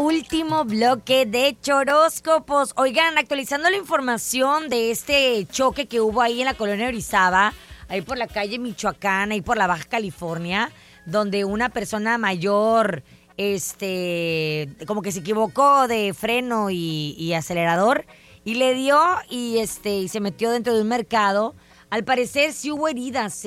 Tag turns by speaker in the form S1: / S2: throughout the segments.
S1: último bloque de choróscopos. Oigan, actualizando la información de este choque que hubo ahí en la colonia Orizaba, ahí por la calle Michoacán, ahí por la Baja California, donde una persona mayor, como que se equivocó de freno y acelerador y le dio y se metió dentro de un mercado. Al parecer sí hubo heridas,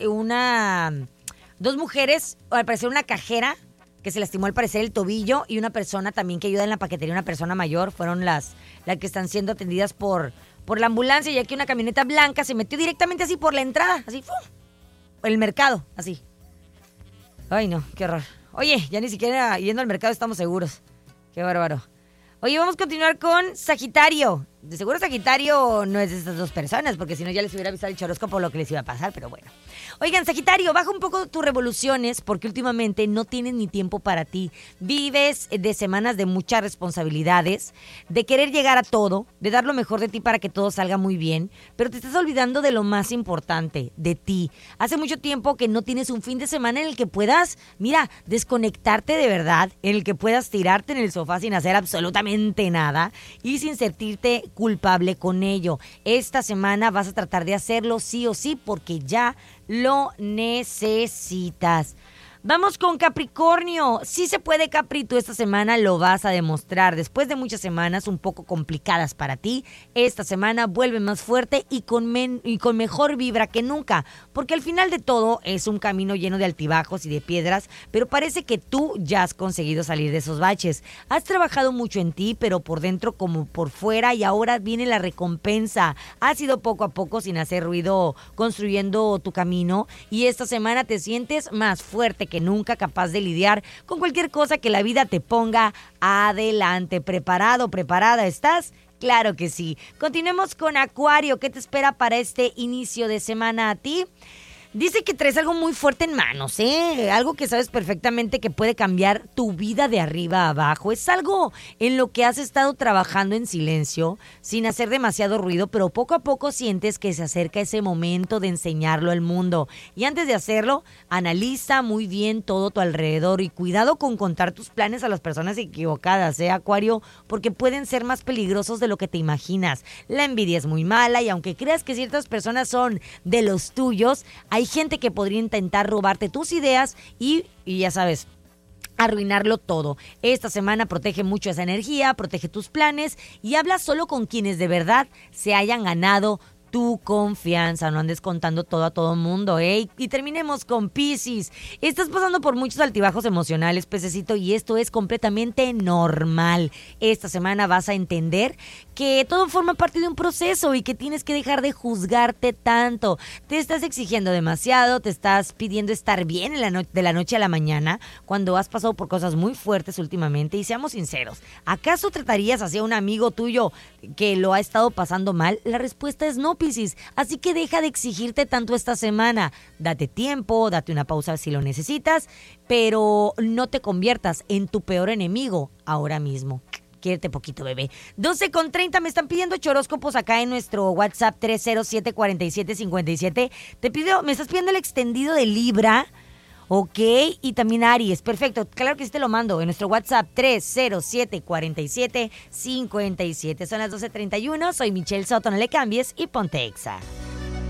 S1: dos mujeres, o al parecer una cajera que se lastimó al parecer el tobillo y una persona también que ayuda en la paquetería, una persona mayor, fueron las que están siendo atendidas por la ambulancia, ya que una camioneta blanca se metió directamente así por la entrada, así, ¡fum! El mercado, así. Ay, no, qué horror. Oye, ya ni siquiera yendo al mercado estamos seguros. Qué bárbaro. Oye, vamos a continuar con Sagitario. De seguro Sagitario no es de estas dos personas, porque si no ya les hubiera avisado el choróscopo lo que les iba a pasar, pero bueno. Oigan, Sagitario, baja un poco tus revoluciones porque últimamente no tienes ni tiempo para ti. Vives de semanas de muchas responsabilidades, de querer llegar a todo, de dar lo mejor de ti para que todo salga muy bien, pero te estás olvidando de lo más importante, de ti. Hace mucho tiempo que no tienes un fin de semana en el que puedas, desconectarte de verdad, en el que puedas tirarte en el sofá sin hacer absolutamente nada y sin sentirte culpable con ello. Esta semana vas a tratar de hacerlo sí o sí porque ya lo necesitas. Vamos con Capricornio. Sí se puede, Capri, tú esta semana lo vas a demostrar. Después de muchas semanas un poco complicadas para ti, esta semana vuelve más fuerte y con mejor vibra que nunca. Porque al final de todo es un camino lleno de altibajos y de piedras, pero parece que tú ya has conseguido salir de esos baches. Has trabajado mucho en ti, pero por dentro como por fuera, y ahora viene la recompensa. Has ido poco a poco sin hacer ruido construyendo tu camino y esta semana te sientes más fuerte que nunca, capaz de lidiar con cualquier cosa que la vida te ponga adelante. ¿Preparado, preparada estás? Claro que sí. Continuemos con Acuario. ¿Qué te espera para este inicio de semana a ti? Dice que traes algo muy fuerte en manos, algo que sabes perfectamente que puede cambiar tu vida de arriba a abajo. Es algo en lo que has estado trabajando en silencio, sin hacer demasiado ruido, pero poco a poco sientes que se acerca ese momento de enseñarlo al mundo. Y antes de hacerlo, analiza muy bien todo tu alrededor y cuidado con contar tus planes a las personas equivocadas, Acuario, porque pueden ser más peligrosos de lo que te imaginas. La envidia es muy mala y aunque creas que ciertas personas son de los tuyos, hay gente que podría intentar robarte tus ideas y ya sabes, arruinarlo todo. Esta semana protege mucho esa energía, protege tus planes y habla solo con quienes de verdad se hayan ganado tu confianza, no andes contando todo a todo mundo, Y terminemos con Piscis. Estás pasando por muchos altibajos emocionales, pececito, y esto es completamente normal. Esta semana vas a entender que todo forma parte de un proceso y que tienes que dejar de juzgarte tanto. Te estás exigiendo demasiado, te estás pidiendo estar bien de la noche a la mañana, cuando has pasado por cosas muy fuertes últimamente, y seamos sinceros, ¿acaso tratarías hacia un amigo tuyo que lo ha estado pasando mal? La respuesta es no, Piscis, así que deja de exigirte tanto esta semana. Date tiempo, date una pausa si lo necesitas, pero no te conviertas en tu peor enemigo ahora mismo. Quiérete poquito, bebé. 12:30, me están pidiendo choróscopos acá en nuestro WhatsApp 307-4757. Me estás pidiendo el extendido de Libra, ok, y también Aries. Perfecto, claro que sí te lo mando en nuestro WhatsApp 307-4757. Son las 12:31, soy Michelle Soto, no le cambies y ponte Exa.